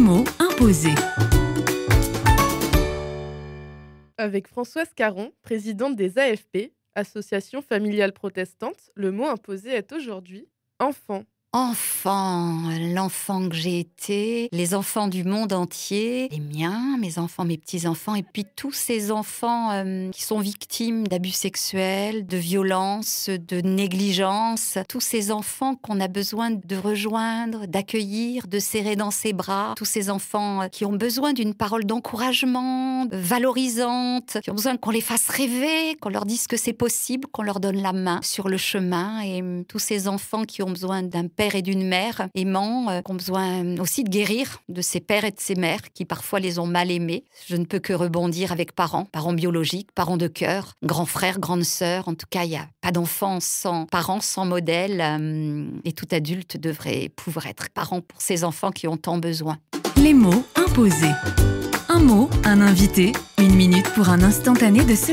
mot imposé. Avec Françoise Caron, présidente des AFP, Association familiale protestante, le mot imposé est aujourd'hui enfant. Enfant, l'enfant que j'ai été, les enfants du monde entier, les miens, mes enfants, mes petits-enfants, et puis tous ces enfants qui sont victimes d'abus sexuels, de violences, de négligence, tous ces enfants qu'on a besoin de rejoindre, d'accueillir, de serrer dans ses bras, tous ces enfants qui ont besoin d'une parole d'encouragement, valorisante, qui ont besoin qu'on les fasse rêver, qu'on leur dise que c'est possible, qu'on leur donne la main sur le chemin, et tous ces enfants qui ont besoin d'un père et d'une mère aimants, qui ont besoin aussi de guérir de ces pères et de ces mères qui parfois les ont mal aimés. Je ne peux que rebondir avec parents biologiques, parents de cœur, grands frères, grandes sœurs. En tout cas, il n'y a pas d'enfant sans parents, sans modèle. Et tout adulte devrait pouvoir être parent pour ces enfants qui ont tant besoin. Les mots imposés. Un mot, un invité, 1 minute pour un instantané de